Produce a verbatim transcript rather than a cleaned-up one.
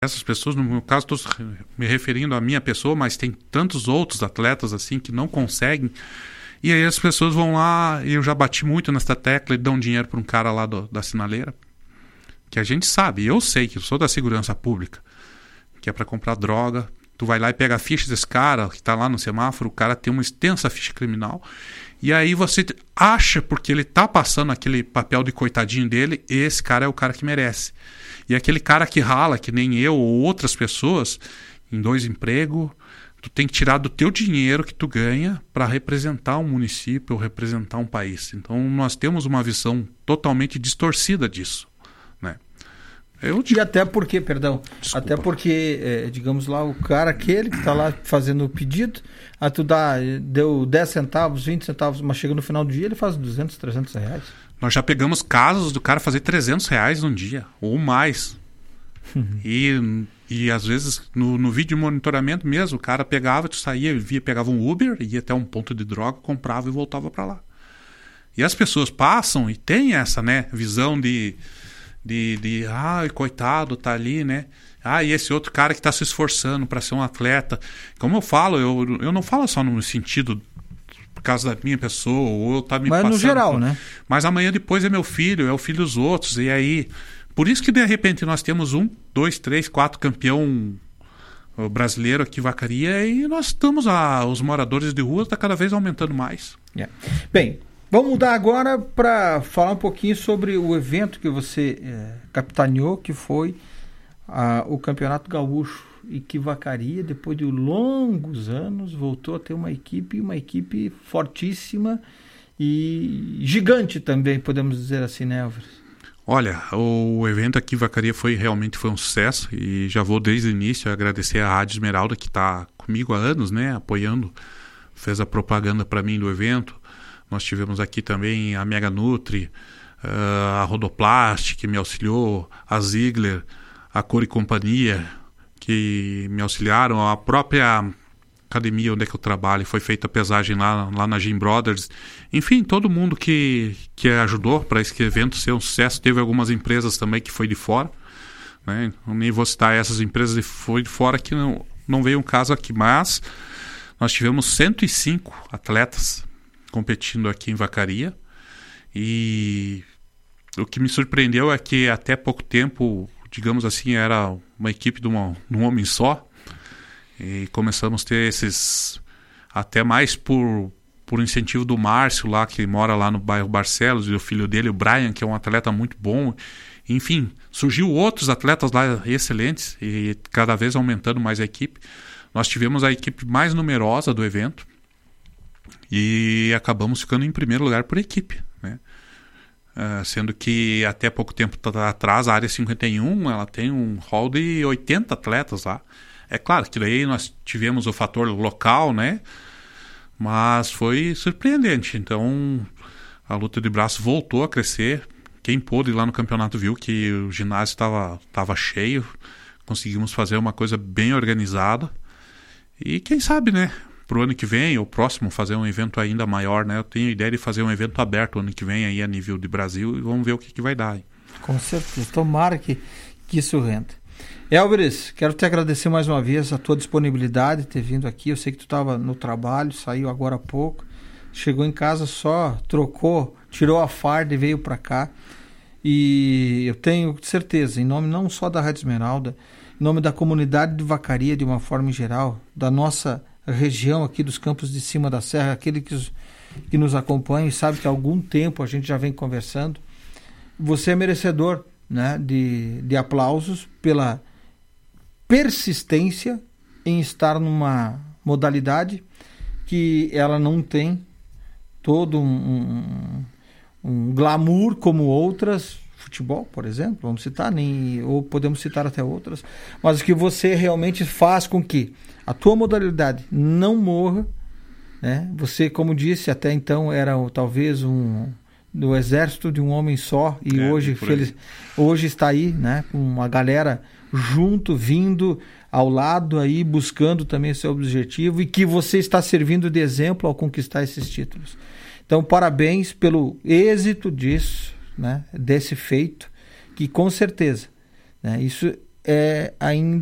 essas pessoas, no meu caso, estou me referindo à minha pessoa, mas tem tantos outros atletas assim que não conseguem. E aí as pessoas vão lá, e eu já bati muito nessa tecla, e dão dinheiro para um cara lá do, da sinaleira, que a gente sabe, eu sei que eu sou da segurança pública, que é para comprar droga. Tu vai lá e pega a ficha desse cara que está lá no semáforo, o cara tem uma extensa ficha criminal, e aí você acha, porque ele está passando aquele papel de coitadinho dele, esse cara é o cara que merece. E aquele cara que rala, que nem eu ou outras pessoas, em dois empregos, tu tem que tirar do teu dinheiro que tu ganha para representar um município ou representar um país. Então nós temos uma visão totalmente distorcida disso, né? Eu... E até porque, perdão, Desculpa. até porque, é, digamos lá, o cara aquele que está lá fazendo o pedido, aí tu dá, deu dez centavos, vinte centavos, mas chega no final do dia ele faz duzentos, trezentos reais. Nós já pegamos casos do cara fazer trezentos reais num dia, ou mais. Uhum. E, e às vezes no, no vídeo de monitoramento mesmo, o cara pegava, tu saía, via, pegava um Uber, ia até um ponto de droga, comprava e voltava para lá. E as pessoas passam e tem essa, né, visão de, de, de ah, coitado, tá ali, né? Ah, e esse outro cara que está se esforçando para ser um atleta. Como eu falo, eu, eu não falo só no sentido por causa da minha pessoa, ou eu tá me mas passando. Mas no geral, por... né? Mas amanhã depois é meu filho, é o filho dos outros, e aí... Por isso que de repente nós temos um, dois, três, quatro campeão brasileiro aqui em Vacaria, e nós estamos, a, os moradores de rua está cada vez aumentando mais. Yeah. Bem, vamos mudar agora para falar um pouquinho sobre o evento que você é, capitaneou, que foi a, o Campeonato Gaúcho, e que Vacaria, depois de longos anos, voltou a ter uma equipe, uma equipe fortíssima e gigante também, podemos dizer assim, né, Álvares? Olha, o evento aqui em Vacaria foi, realmente foi um sucesso, e já vou desde o início agradecer a Rádio Esmeralda, que está comigo há anos, né, apoiando, fez a propaganda para mim do evento. Nós tivemos aqui também a Mega Nutri, a Rodoplast, que me auxiliou, a Ziegler, a Cor e Companhia, que me auxiliaram, a própria academia onde é que eu trabalho, foi feita a pesagem lá, lá na Gym Brothers. Enfim, todo mundo que, que ajudou para esse evento ser um sucesso. Teve algumas empresas também que foi de fora, né? Eu nem vou citar essas empresas que foi de fora, que não, não veio um caso aqui, mas nós tivemos cento e cinco atletas competindo aqui em Vacaria, e o que me surpreendeu é que até pouco tempo, digamos assim, era uma equipe de, uma, de um homem só, e começamos a ter esses, até mais por, por incentivo do Márcio lá, que mora lá no bairro Barcelos, e o filho dele, o Brian, que é um atleta muito bom. Enfim, surgiu outros atletas lá excelentes, e cada vez aumentando mais a equipe. Nós tivemos a equipe mais numerosa do evento, e acabamos ficando em primeiro lugar por equipe, né? Uh, sendo que até pouco tempo atrás a área cinquenta e um ela tem um hall de oitenta atletas lá. É claro que daí nós tivemos o fator local, né? Mas foi surpreendente. Então a luta de braço voltou a crescer. Quem pôde ir lá no campeonato viu que o ginásio estava estava cheio. Conseguimos fazer uma coisa bem organizada. E quem sabe, né? Pro ano que vem, ou próximo, fazer um evento ainda maior, né? Eu tenho a ideia de fazer um evento aberto ano que vem aí a nível de Brasil, e vamos ver o que, que vai dar aí. Com certeza, tomara que, que isso renda. Álvares, quero te agradecer mais uma vez a tua disponibilidade, ter vindo aqui. Eu sei que tu estava no trabalho, saiu agora há pouco, chegou em casa só, trocou, tirou a farda e veio para cá. E eu tenho certeza, em nome não só da Rádio Esmeralda, em nome da comunidade de Vacaria de uma forma em geral, da nossa região aqui dos Campos de Cima da Serra, aquele que, que nos acompanha e sabe que há algum tempo a gente já vem conversando, você é merecedor, né, de, de aplausos pela persistência em estar numa modalidade que ela não tem todo um, um, um glamour como outras, futebol, por exemplo, vamos citar, nem, ou podemos citar até outras, mas que você realmente faz com que a tua modalidade não morra, né? Você, como disse, até então era talvez um do exército de um homem só, e é, hoje feliz, hoje está aí, né, com uma galera junto, vindo ao lado aí, buscando também seu objetivo, e que você está servindo de exemplo ao conquistar esses títulos. Então, parabéns pelo êxito disso, né, desse feito, que com certeza, né, isso é ainda